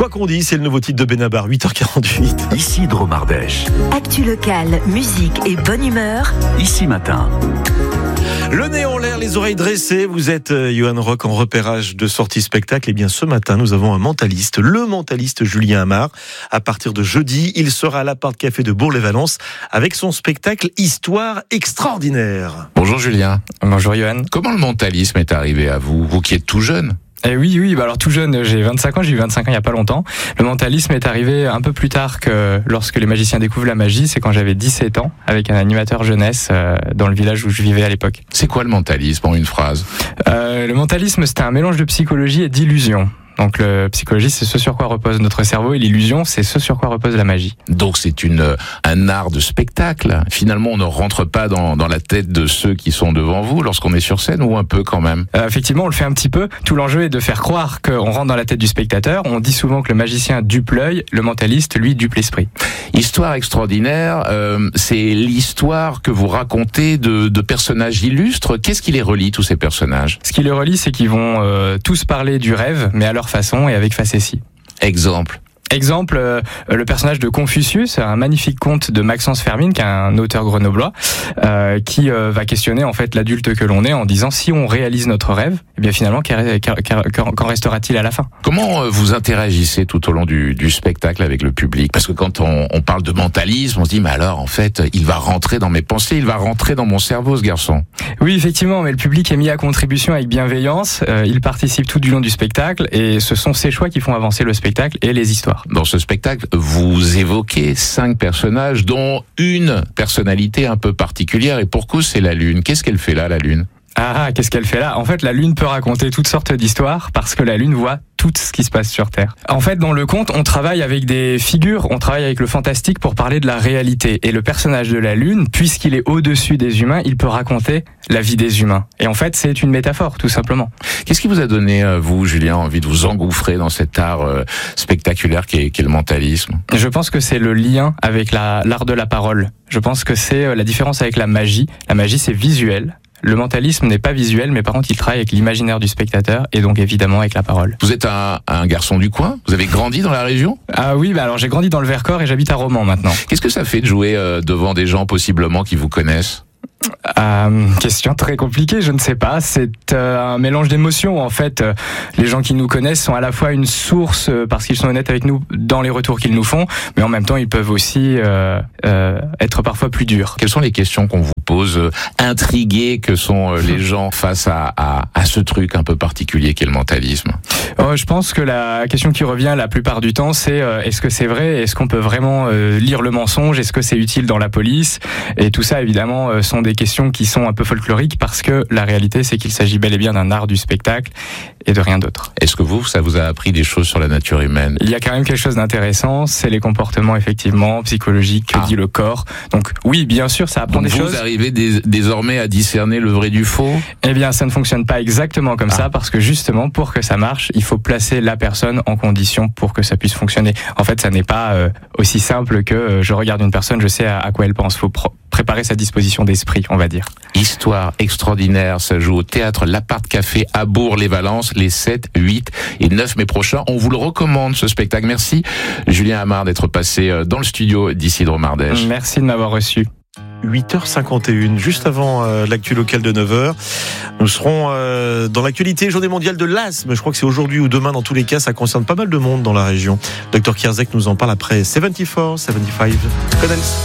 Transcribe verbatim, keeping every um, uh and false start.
Quoi qu'on dise, c'est le nouveau titre de Benabar, huit heures quarante-huit. Isidro Mardèche. Actu locale, musique et bonne humeur. Ici Matin. Le nez en l'air, les oreilles dressées, vous êtes euh, Johan Rock en repérage de sortie spectacle. Et bien ce matin, nous avons un mentaliste, le mentaliste Julien Amar. À partir de jeudi, il sera à l'Appart Café de Bourg-les-Valences avec son spectacle Histoire extraordinaire. Bonjour Julien. Bonjour Johan. Comment le mentalisme est arrivé à vous, vous qui êtes tout jeune? Eh oui, oui, bah alors tout jeune, j'ai vingt-cinq ans, j'ai eu vingt-cinq ans il y a pas longtemps. Le mentalisme est arrivé un peu plus tard que lorsque les magiciens découvrent la magie, c'est quand j'avais dix-sept ans, avec un animateur jeunesse euh, dans le village où je vivais à l'époque. C'est quoi le mentalisme en une phrase? euh, Le mentalisme, c'était un mélange de psychologie et d'illusion. Donc le psychologie, c'est ce sur quoi repose notre cerveau, et l'illusion, c'est ce sur quoi repose la magie. Donc c'est une un art de spectacle. Finalement, on ne rentre pas dans, dans la tête de ceux qui sont devant vous lorsqu'on est sur scène, ou un peu quand même? euh, Effectivement, on le fait un petit peu. Tout l'enjeu est de faire croire qu'on rentre dans la tête du spectateur. On dit souvent que le magicien dupe l'œil, le mentaliste, lui, dupe l'esprit. Histoire extraordinaire, euh, c'est l'histoire que vous racontez de, de personnages illustres. Qu'est-ce qui les relie, tous ces personnages? Ce qui les relie, c'est qu'ils vont euh, tous parler du rêve, mais à leur façon et avec facétie. Exemple. Exemple, euh, le personnage de Confucius, un magnifique conte de Maxence Fermine, qui est un auteur grenoblois, euh, qui euh, va questionner en fait l'adulte que l'on est en disant si on réalise notre rêve, eh bien finalement qu'en restera-t-il à la fin? Comment vous interagissez tout au long du, du spectacle avec le public? Parce que quand on, on parle de mentalisme, on se dit mais alors en fait il va rentrer dans mes pensées, il va rentrer dans mon cerveau ce garçon. Oui effectivement, mais le public est mis à contribution avec bienveillance, euh, il participe tout du long du spectacle et ce sont ses choix qui font avancer le spectacle et les histoires. Dans ce spectacle, vous évoquez cinq personnages, dont une personnalité un peu particulière, et pour cause, c'est la Lune. Qu'est-ce qu'elle fait là, la Lune? Ah, qu'est-ce qu'elle fait là? En fait, la Lune peut raconter toutes sortes d'histoires parce que la Lune voit tout ce qui se passe sur Terre. En fait, dans le conte, on travaille avec des figures, on travaille avec le fantastique pour parler de la réalité. Et le personnage de la Lune, puisqu'il est au-dessus des humains, il peut raconter la vie des humains. Et en fait, c'est une métaphore, tout simplement. Qu'est-ce qui vous a donné, vous, Julien, envie de vous engouffrer dans cet art euh, spectaculaire qui est, qui est le mentalisme? Je pense que c'est le lien avec la, l'art de la parole. Je pense que c'est la différence avec la magie. La magie, c'est visuel. Le mentalisme n'est pas visuel, mais par contre, il travaille avec l'imaginaire du spectateur et donc évidemment avec la parole. Vous êtes un, un garçon du coin? Vous avez grandi dans la région? Ah oui, bah alors j'ai grandi dans le Vercors et j'habite à Romans maintenant. Qu'est-ce que ça fait de jouer euh, devant des gens possiblement qui vous connaissent? Euh, question très compliquée, je ne sais pas. C'est euh, un mélange d'émotions. En fait, euh, les gens qui nous connaissent sont à la fois une source euh, parce qu'ils sont honnêtes avec nous dans les retours qu'ils nous font, mais en même temps, ils peuvent aussi euh, euh, être parfois plus durs. Quelles sont les questions qu'on vous pose, euh, intriguées que sont euh, les gens face à, à, à ce truc un peu particulier qu'est le mentalisme? Oh, je pense que la question qui revient la plupart du temps, c'est euh, est-ce que c'est vrai? Est-ce qu'on peut vraiment euh, lire le mensonge? Est-ce que c'est utile dans la police? Et tout ça, évidemment, euh, sont des questions qui sont un peu folkloriques parce que la réalité, c'est qu'il s'agit bel et bien d'un art du spectacle et de rien d'autre. Est-ce que vous, ça vous a appris des choses sur la nature humaine? Il y a quand même quelque chose d'intéressant, c'est les comportements effectivement psychologiques que ah. dit le corps. Donc oui, bien sûr, ça apprend Donc des vous choses. Vous arrivez dés- désormais à discerner le vrai du faux? Eh bien, ça ne fonctionne pas exactement comme ah. ça parce que justement, pour que ça marche, il faut placer la personne en condition pour que ça puisse fonctionner. En fait, ça n'est pas euh, aussi simple que euh, je regarde une personne, je sais à, à quoi elle pense. Il faut pro- préparer sa disposition d'esprit, on va dire. Histoire extraordinaire, ça joue au théâtre L'Appart Café à Bourg-les-Valences les sept, huit et neuf mai prochains. On vous le recommande, ce spectacle. Merci Julien Amar d'être passé dans le studio d'Isidro Mardèche. Merci de m'avoir reçu. huit heures cinquante et une, juste avant euh, l'actu locale de neuf heures. Nous serons euh, dans l'actualité journée mondiale de l'asthme. Je crois que c'est aujourd'hui ou demain, dans tous les cas, ça concerne pas mal de monde dans la région. Docteur Kierzek nous en parle après soixante-quatre, soixante-quinze. Connens.